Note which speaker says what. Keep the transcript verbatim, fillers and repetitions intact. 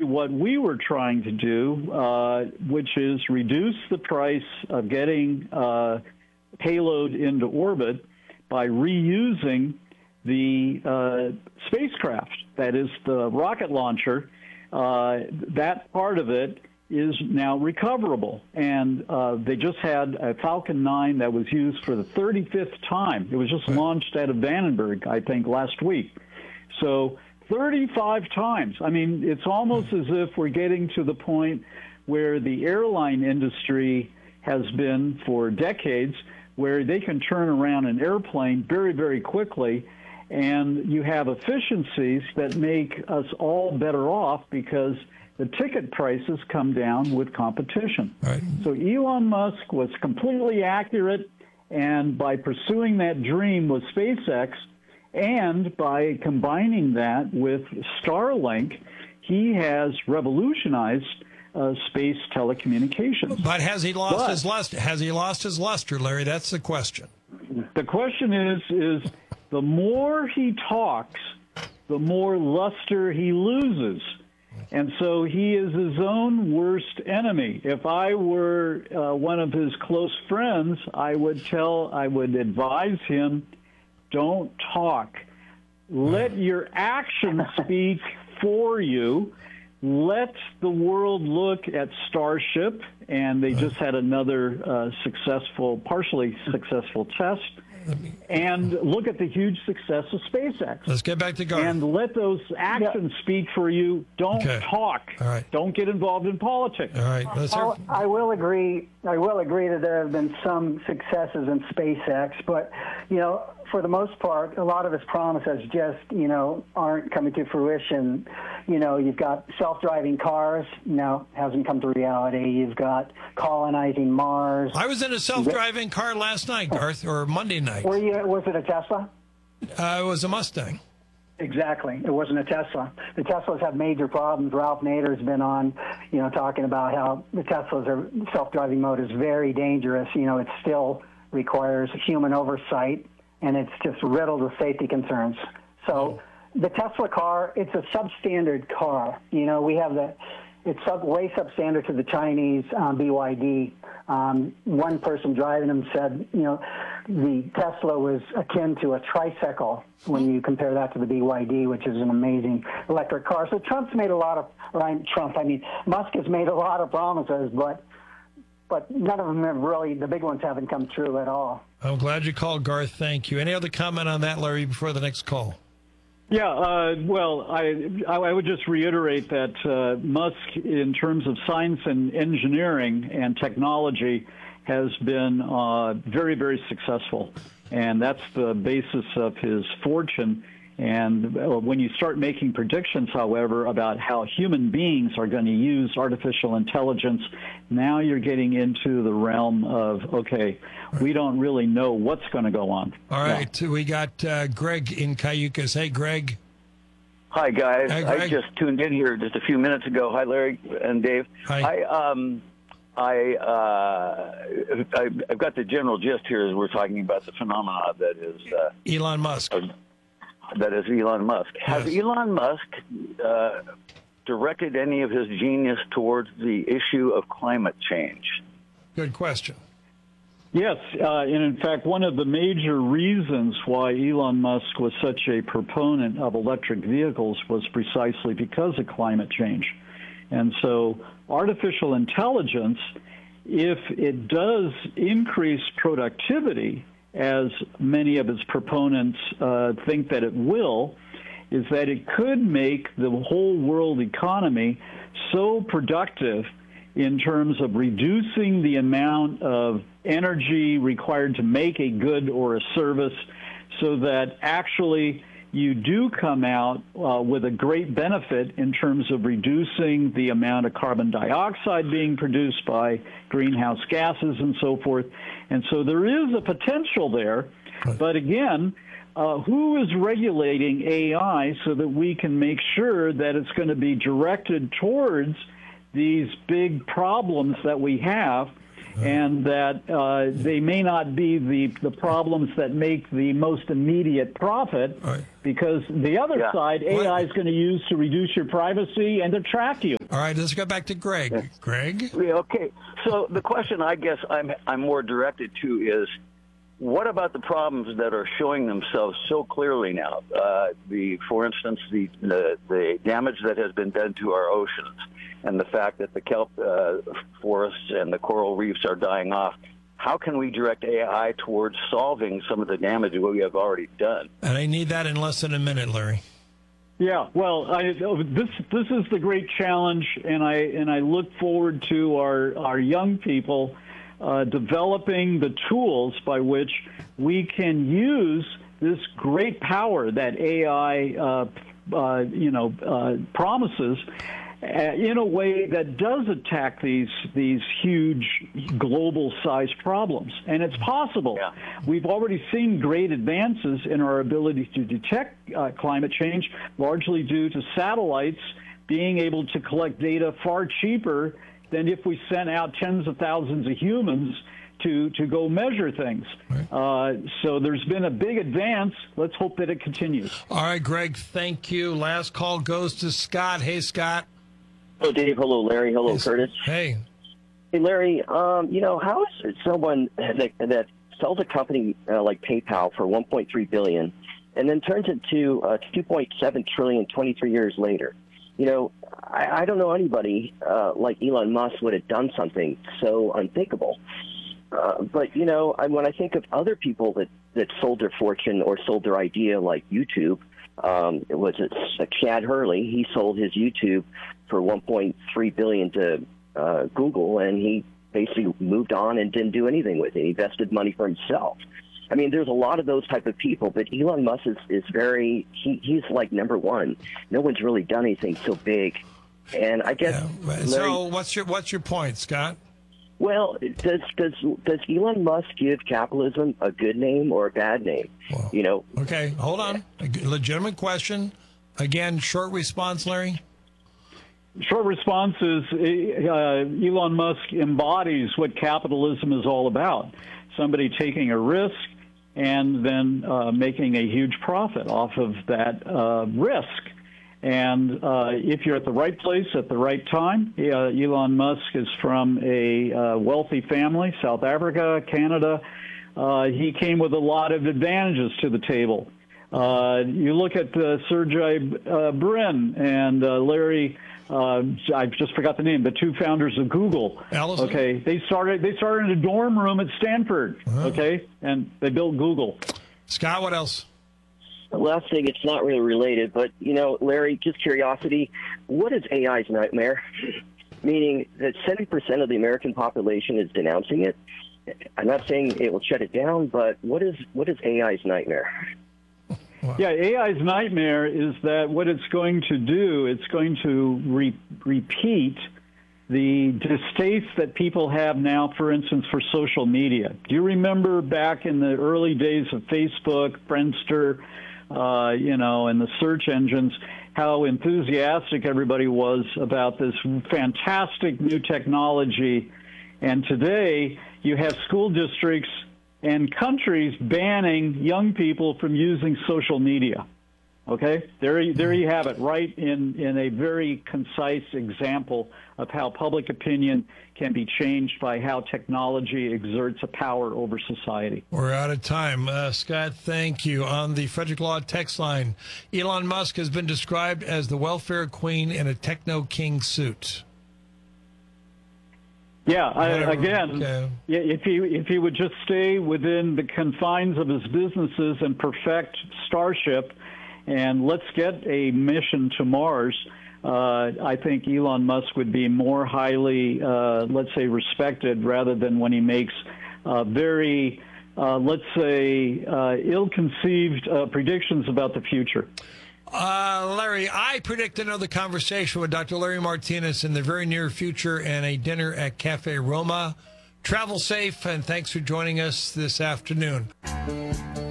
Speaker 1: what we were trying to do, uh, which is reduce the price of getting uh, payload into orbit by reusing the uh, spacecraft, that is the rocket launcher. Uh, that part of it is now recoverable. And uh, they just had a Falcon nine that was used for the thirty-fifth time. It was just launched out of Vandenberg, I think, last week. So thirty-five times. I mean, it's almost as if we're getting to the point where the airline industry has been for decades, where they can turn around an airplane very, very quickly, and you have efficiencies that make us all better off because the ticket prices come down with competition.
Speaker 2: Right.
Speaker 1: So Elon Musk was completely accurate, and by pursuing that dream with SpaceX, and by combining that with Starlink, he has revolutionized uh, space telecommunications.
Speaker 2: But has he lost
Speaker 1: But,
Speaker 2: his luster? Has he lost his luster, Larry? That's the question.
Speaker 1: The question is, is the more he talks, the more luster he loses. And so he is his own worst enemy. If I were uh, one of his close friends, I would tell, I would advise him, don't talk. Let your actions speak for you. Let the world look at Starship, and they just had another uh, successful, partially successful test. And look at the huge success of SpaceX.
Speaker 2: Let's get back to Garth.
Speaker 1: And let those actions yeah. speak for you. Don't
Speaker 2: okay.
Speaker 1: talk.
Speaker 2: All right.
Speaker 1: Don't get involved in politics.
Speaker 2: All right. Let's hear.
Speaker 3: I'll, I will agree. I will agree that there have been some successes in SpaceX, but you know, for the most part, a lot of his promises just you know aren't coming to fruition. You know, you've got self-driving cars. No, hasn't come to reality. You've got colonizing Mars.
Speaker 2: I was in a self-driving car last night, Garth, or Monday night.
Speaker 3: Were you? Was it a Tesla?
Speaker 2: Uh, it was a Mustang.
Speaker 3: Exactly. It wasn't a Tesla. The Teslas have major problems. Ralph Nader's been on, you know, talking about how the Teslas are self-driving mode is very dangerous. You know, it still requires human oversight, and it's just riddled with safety concerns. So the Tesla car, it's a substandard car. You know, we have the, it's sub, way substandard to the Chinese um, B Y D. Um, one person driving them said, you know, the Tesla was akin to a tricycle when you compare that to the B Y D, which is an amazing electric car. So Trump's made a lot of, or I'm Trump, I mean, Musk has made a lot of promises, but but none of them have really, the big ones haven't come true at all.
Speaker 2: I'm glad you called, Garth. Thank you. Any other comment on that, Larry, before the next call?
Speaker 1: Yeah, uh, well, I, I would just reiterate that uh, Musk, in terms of science and engineering and technology, has been uh, very, very successful. And that's the basis of his fortune. And when you start making predictions, however, about how human beings are going to use artificial intelligence, now you're getting into the realm of, okay, we don't really know what's going to go on.
Speaker 2: All right. Yeah. We got uh, Greg in Cayucas. Hey, Greg.
Speaker 4: Hi, guys.
Speaker 2: Hi,
Speaker 4: I just tuned in here just a few minutes ago. Hi, Larry and Dave.
Speaker 2: Hi.
Speaker 4: I, um, I, uh, I, I've got the general gist here as we're talking about the phenomena that is... Uh,
Speaker 2: Elon Musk.
Speaker 4: Uh, that is Elon Musk. Has
Speaker 2: yes.
Speaker 4: Elon Musk uh, directed any of his genius towards the issue of climate change?
Speaker 2: Good question.
Speaker 1: Yes, uh, and in fact, one of the major reasons why Elon Musk was such a proponent of electric vehicles was precisely because of climate change. And so artificial intelligence, if it does increase productivity, as many of its proponents uh, think that it will, is that it could make the whole world economy so productive in terms of reducing the amount of energy required to make a good or a service, so that actually you do come out uh, with a great benefit in terms of reducing the amount of carbon dioxide being produced by greenhouse gases and so forth. And so there is a potential there. But again, uh, who is regulating A I so that we can make sure that it's going to be directed towards these big problems that we have? and that uh, they may not be the, the problems that make the most immediate profit,
Speaker 2: right.
Speaker 1: because the other
Speaker 4: yeah.
Speaker 1: side, A I is going to use to reduce your privacy and to track you.
Speaker 2: All right, let's go back to Greg.
Speaker 4: Yeah.
Speaker 2: Greg?
Speaker 4: Yeah, okay. So the question I guess I'm, I'm more directed to is, what about the problems that are showing themselves so clearly now? Uh, the, for instance, the, the the damage that has been done to our oceans, and the fact that the kelp uh, forests and the coral reefs are dying off. How can we direct A I towards solving some of the damage that we have already done?
Speaker 2: And I need that in less than a minute, Larry.
Speaker 1: Yeah, well, I, this this is the great challenge, and I and I look forward to our our young people Uh, developing the tools by which we can use this great power that A I, uh, uh, you know, uh, promises, uh, in a way that does attack these these huge global-sized problems. And it's possible.
Speaker 4: Yeah.
Speaker 1: We've already seen great advances in our ability to detect uh, climate change, largely due to satellites being able to collect data far cheaper than if we sent out tens of thousands of humans to, to go measure things.
Speaker 2: Right.
Speaker 1: Uh, so there's been a big advance. Let's hope that it continues.
Speaker 2: All right, Greg, thank you. Last call goes to Scott. Hey, Scott.
Speaker 5: Hello, Dave. Hello, Larry. Hello,
Speaker 2: Hey,
Speaker 5: Curtis.
Speaker 2: Hey.
Speaker 5: Hey, Larry, um, you know, how is it someone that, that sells a company uh, like PayPal for one point three billion dollars and then turns it to uh, two point seven trillion dollars twenty-three years later? You know, I, I don't know anybody uh, like Elon Musk would have done something so unthinkable. Uh, but, you know, I, when I think of other people that, that sold their fortune or sold their idea, like YouTube, um, it was it uh, Chad Hurley. He sold his YouTube for one point three billion dollars to uh, Google, and he basically moved on and didn't do anything with it. He invested money for himself. I mean, there's a lot of those type of people, but Elon Musk is, is very, he, he's like number one. No one's really done anything so big. And I guess...
Speaker 2: Yeah.
Speaker 5: Larry,
Speaker 2: so what's your what's your point, Scott?
Speaker 5: Well, does, does, does Elon Musk give capitalism a good name or a bad name?
Speaker 2: Well,
Speaker 5: you know?
Speaker 2: Okay, hold on. A legitimate question. Again, short response, Larry?
Speaker 1: Short response is uh, Elon Musk embodies what capitalism is all about. Somebody taking a risk and then uh, making a huge profit off of that uh, risk. And uh, if you're at the right place at the right time, uh, Elon Musk is from a uh, wealthy family, South Africa, Canada. Uh, he came with a lot of advantages to the table. Uh, you look at uh, Sergey uh, Brin and uh, Larry, uh, I just forgot the name, the two founders of Google.
Speaker 2: Allison?
Speaker 1: Okay, they started they started in a dorm room at Stanford.
Speaker 2: Uh-huh.
Speaker 1: Okay, and they built Google.
Speaker 2: Scott, what else?
Speaker 5: The last thing, it's not really related, but, you know, Larry, just curiosity, what is A I's nightmare? Meaning that seventy percent of the American population is denouncing it. I'm not saying it will shut it down, but what is what is A I's nightmare?
Speaker 2: Wow.
Speaker 1: Yeah, A I's nightmare is that what it's going to do, it's going to re- repeat the distaste that people have now, for instance, for social media. Do you remember back in the early days of Facebook, Friendster, uh, you know, and the search engines, how enthusiastic everybody was about this fantastic new technology? And today you have school districts and countries banning young people from using social media. Okay, there, there you have it, right in, in a very concise example of how public opinion can be changed by how technology exerts a power over society.
Speaker 2: We're out of time. Uh, Scott, thank you. On the Frederick Law text line, Elon Musk has been described as the welfare queen in a techno king suit.
Speaker 1: Yeah, I, again,
Speaker 2: okay.
Speaker 1: if he if he would just stay within the confines of his businesses and perfect Starship, and let's get a mission to Mars, uh, I think Elon Musk would be more highly, uh, let's say, respected rather than when he makes uh, very, uh, let's say, uh, ill-conceived uh, predictions about the future.
Speaker 2: Uh, Larry, I predict another conversation with Doctor Larry Martinez in the very near future and a dinner at Cafe Roma. Travel safe, and thanks for joining us this afternoon.